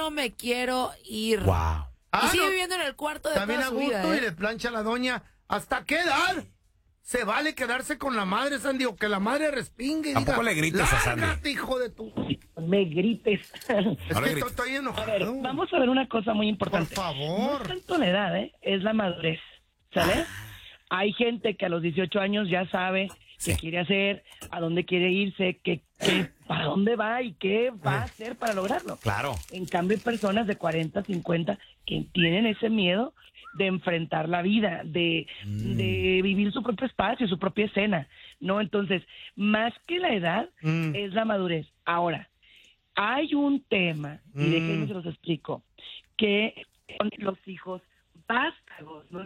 no me quiero ir. Wow. Y sigue viviendo en el cuarto de también toda a su gusto vida, y le plancha a la doña. ¿Hasta qué edad se vale quedarse con la madre, Sandy? O que la madre respingue y Tampoco diga, le grites a Sandy. lárgate, hijo de tu... Me grites. Es No le que grites. estoy A enojado. ver, vamos a ver una cosa muy Por importante. No favor. es tanto la edad, es la madurez, ¿sale? Hay gente que a los 18 años ya sabe qué quiere hacer, a dónde quiere irse, para dónde va y qué va a hacer para lograrlo. Claro. En cambio, hay personas de 40, 50 que tienen ese miedo de enfrentar la vida, de vivir su propio espacio, su propia escena, ¿no? Entonces, más que la edad, es la madurez. Ahora, hay un tema, y déjenme se los explico, que son los hijos vástagos, ¿no?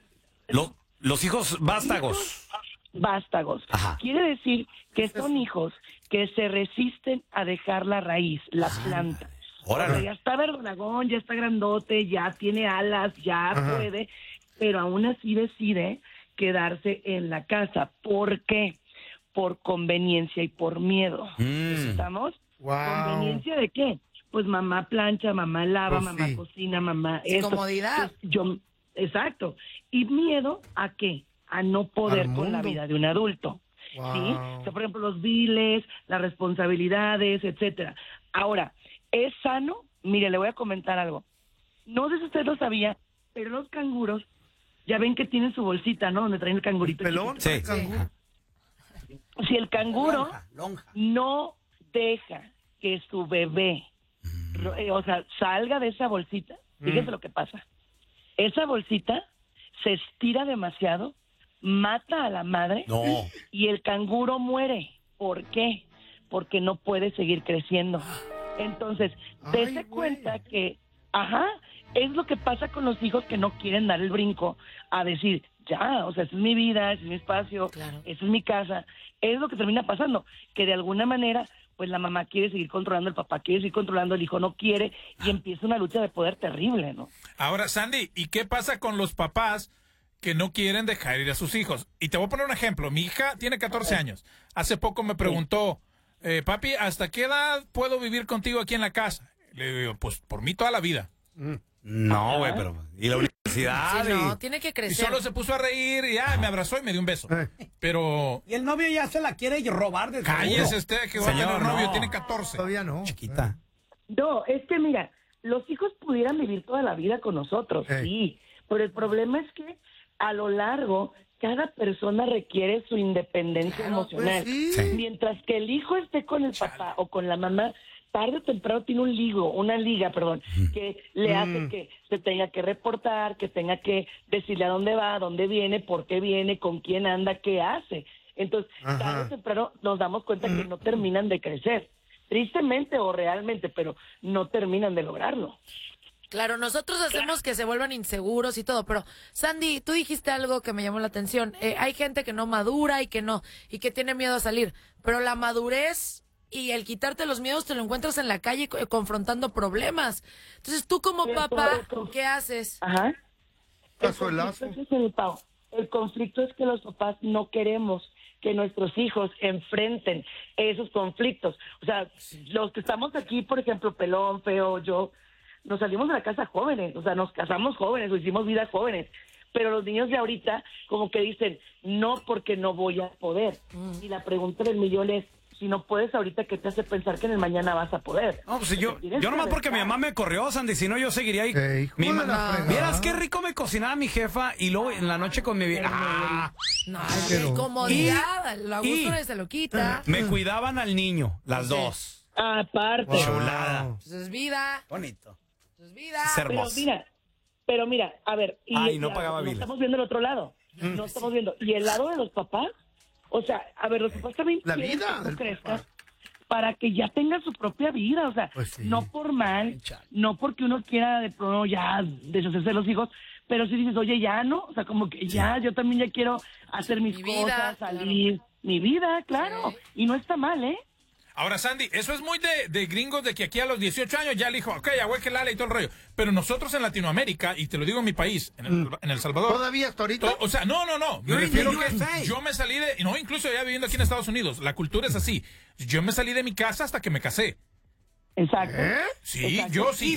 Los hijos vástagos. Vástagos. Ajá. Quiere decir que son hijos que se resisten a dejar la raíz, la planta. Órale. O sea, ya está verdagón, ya está grandote, ya tiene alas, ya puede, pero aún así decide quedarse en la casa. ¿Por qué? Por conveniencia y por miedo. ¿Estamos? Wow. ¿Conveniencia de qué? Pues mamá plancha, mamá lava, Pues mamá sí. cocina, mamá Sin esto. comodidad. Pues exacto. ¿Y miedo a qué? A no poder Al con la mundo. vida de un adulto. Wow. ¿Sí? O sea, por ejemplo, los biles, las responsabilidades, etcétera. Ahora, ¿es sano? Mire, le voy a comentar algo. No sé si usted lo sabía, pero los canguros, ya ven que tienen su bolsita, ¿no? Donde traen el cangurito. ¿Pelón? Sí. ¿El canguro? Si el canguro Lonja. no deja que su bebé, o sea, salga de esa bolsita, fíjese lo que pasa. Esa bolsita se estira demasiado, mata a la madre No. y el canguro muere. ¿Por qué? Porque no puede seguir creciendo. Entonces, Ay, dése güey. cuenta que, es lo que pasa con los hijos que no quieren dar el brinco a decir, ya, o sea, esa es mi vida, ese es mi espacio, Claro. esa es mi casa. Es lo que termina pasando, que de alguna manera, pues la mamá quiere seguir controlando, el papá quiere seguir controlando, el hijo no quiere, y empieza una lucha de poder terrible, ¿no? Ahora, Sandy, ¿y qué pasa con los papás que no quieren dejar ir a sus hijos? Y te voy a poner un ejemplo. Mi hija tiene 14 años. Hace poco me preguntó, papi, ¿hasta qué edad puedo vivir contigo aquí en la casa? Le digo, pues por mí toda la vida. No, güey, pero... ¿Y la universidad? Sí, no, tiene que Y crecer. solo se puso a reír y me abrazó y me dio un beso. Pero Y el novio ya se la quiere robar de cállese que va a Señor, tener novio, no. tiene 14. Todavía no. Chiquita. No, es que mira, los hijos pudieran vivir toda la vida con nosotros, Ey. sí, pero el problema es que a lo largo cada persona requiere su independencia emocional. Pues sí. Mientras que el hijo esté con el papá o con la mamá, tarde o temprano tiene una liga, que le hace que se tenga que reportar, que tenga que decirle a dónde va, a dónde viene, por qué viene, con quién anda, qué hace. Entonces, tarde o temprano nos damos cuenta que no terminan de crecer. Tristemente o realmente, pero no terminan de lograrlo. Claro, nosotros hacemos que se vuelvan inseguros y todo, pero Sandy, tú dijiste algo que me llamó la atención. Hay gente que no madura y que tiene miedo a salir, pero la madurez y el quitarte los miedos te lo encuentras en la calle confrontando problemas. Entonces, tú como papá, ¿qué haces? Ajá. Cazuelazo. El conflicto es que los papás no queremos que nuestros hijos enfrenten esos conflictos. O sea, los que estamos aquí, por ejemplo, Pelón, Feo, yo, nos salimos de la casa jóvenes, o sea, nos casamos jóvenes, o hicimos vida jóvenes. Pero los niños de ahorita como que dicen, no porque no voy a poder. Y la pregunta del millón es, si no puedes ahorita, ¿qué te hace pensar que en el mañana vas a poder? No, pues yo Tienes nomás que porque mi aventar. mamá me corrió, Sandy, si no yo seguiría ahí. Hijo de la fregada. Vieras qué rico me cocinaba mi jefa y luego en la noche con mi vieja. No, pero- incomodidad, la gusto se lo quita. Me cuidaban al niño, las dos. Aparte. Chulada. Pues es vida, Bonito. es vida. Es hermoso. Pero mira, a ver, No pagaba biles. estamos viendo el otro lado. No estamos viendo. Y el lado de los papás, o sea, a ver, los papás también La quieren vida que del tú crezcas para que ya tengan su propia vida, o sea, Pues sí. no por mal, no porque uno quiera de pronto ya deshacerse de los hijos, pero si dices, oye, ya no, o sea, como que ya, yo también ya quiero hacer mis Mi cosas, vida, salir, mi vida, claro, Sí. y no está mal, ¿eh? Ahora, Sandy, eso es muy de gringos de que aquí a los 18 años ya le dijo, ok, agüey que lala y todo el rollo. Pero nosotros en Latinoamérica, y te lo digo en mi país, en El Salvador. ¿Todavía hasta ahorita? O sea, no. Me You're in refiero the que USA. yo me salí de... No, incluso ya viviendo aquí en Estados Unidos. La cultura es así. Yo me salí de mi casa hasta que me casé. Exacto. ¿Eh? Sí, Exacto. yo sí.